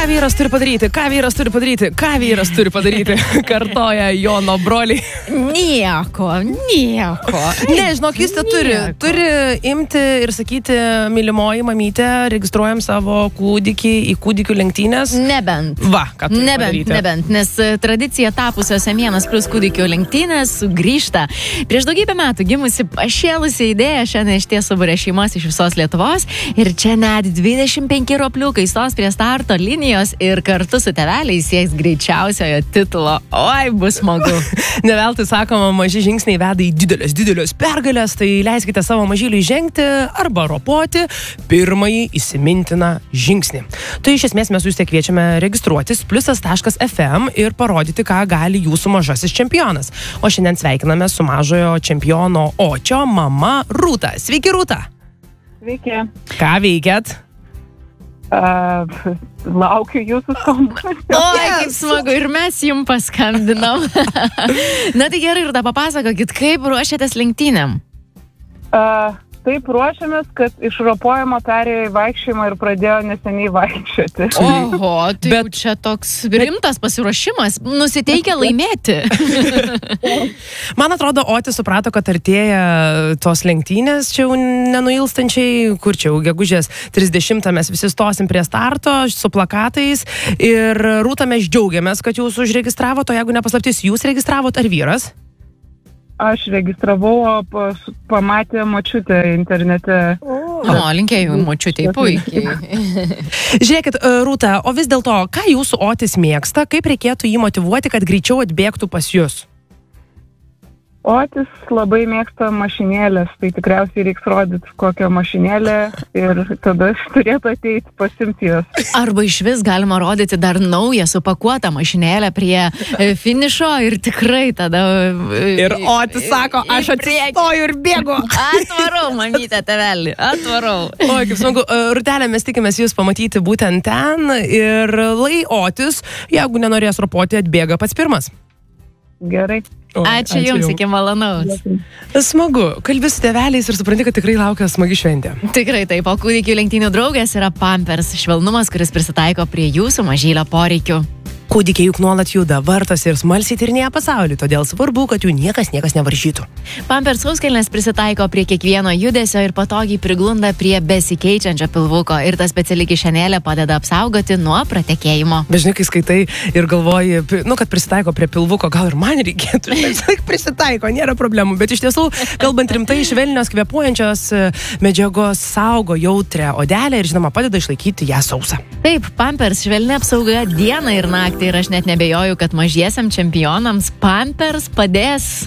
vyras turi padaryti? Ką vyras turi padaryti? Ką vyras turi padaryti? Kartoja Jono broliai. Nieko. Ne, žinok, jis turi imti ir sakyti, mylimoji mamytė, registruojam savo kūdikį į kūdikių lenktynės. Nebent. Va, ką turi padaryti. Nebent, nes tradicija tapusios M1+ kūdikių lenktynės sugrįžta. Prieš daugybę metų gimusi pašėlusi idėja šiandien išties suburė šeimas iš visos Lietuvos ir čia net 25 ropliukai stos prie starto linijos ir kartu su tėveliais sieks greičiausiojo titulo. Oi, bus smagu. Neveltui sakoma, maži žingsniai veda į didelės pergalės, tai leiskite savo mažyliui žengti arba ropoti pirmąjį įsimintiną žingsnį. Tai iš esmės mes jūs kviečiame registruotis pliusas.fm ir parodyti, ką gali jūsų mažasis čempionas. O šiandien sveikiname su mažojo čempiono Očio mama Rūta. Sveiki, Rūta! Sveiki. Ką veikiat? Laukiu jūsų skambučio. Oi, kaip smagu, ir mes jums paskambinam. Na tai gerai, Rūta, papasakokit, kaip ruošiatės lenktynėm? Taip ruošiamės, kad iš ropojimo perėjo į vaikščiojimą ir pradėjo neseniai vaikščioti. Oho, tai bet čia toks rimtas pasiruošimas, nusiteikia laimėti. Man atrodo, Otis suprato, kad artėja tos lenktynės, čia jau nenuilstančiai, kur čia jau gegužės 30 mes visi stosim prie starto su plakatais ir Rūta, mes džiaugiamės, kad jūs užregistravote, o jeigu nepaslaptis, jūs registravot ar vyras? Aš registravau, o pamatė močiutę internete. Linkėjau močiutei, puikiai. Žiūrėkit, Rūta, o vis dėlto, ką jūsų Otis mėgsta, kaip reikėtų jį motyvuoti, kad greičiau atbėgtų pas jūs? Otis labai mėgsta mašinėlės, tai tikriausiai reiks rodyti kokią mašinėlę ir tada turėtų ateiti pasimti jos. Arba iš vis galima rodyti dar naują supakuotą mašinėlę prie finišo ir tikrai tada... Ir Otis sako, aš atsistoju ir bėgu. Atvarau, mamytė, tėvelį, atvarau. Oi, kaip smagu. Rūtelė, mes tikimės jūs pamatyti būtent ten ir Otis, jeigu nenorės ropoti, atbėga pats pirmas. Gerai. Ačiū jums, iki malonaus. Smagu, kalbi su tėveliais ir supranti, kad tikrai laukia smagi šventė. Tikrai taip, o kūdikių lenktynių draugas yra Pampers, švelnumas, kuris prisitaiko prie jūsų mažylio poreikių. Kūdikiai juk nuolat juda, vartosi ir smalsiai tyrinėja pasaulį, todėl svarbu, kad jų niekas nevaržytų. Pampers sauskelnės prisitaiko prie kiekvieno judesio ir patogiai priglunda prie besikeičiančio pilvuko ir ta speciali kišenėlė padeda apsaugoti nuo pratekėjimo. Dažnai, kai skaitai ir galvoji, kad prisitaiko prie pilvuko, gal ir man reikėtų, prisitaiko, nėra problemų, bet iš tiesų, kalbant rimtai, švelnios kvėpuojančios medžiagos saugo jautrią odelę ir, žinoma, padeda išlaikyti ją sausą. Taip, Pampers švelni apsauga dieną ir naktį ir aš net nebejoju, kad mažiesiam čempionams Pampers padės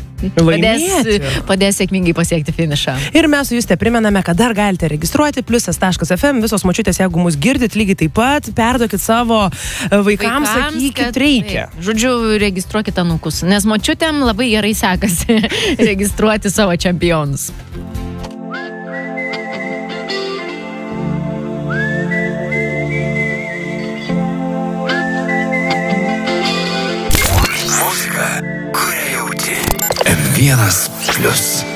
sėkmingai pasiekti finišą. Ir mes su Juste primename, kad dar galite registruoti pliusas.fm, visos močiutės, jeigu mus girdit, lygiai taip pat, perduokit savo vaikams sakykit, reikia. Žodžiu, registruokit anūkus, nes močiutėm labai gerai sekasi registruoti savo čempionus. Muzika, kurią jauti. M1+.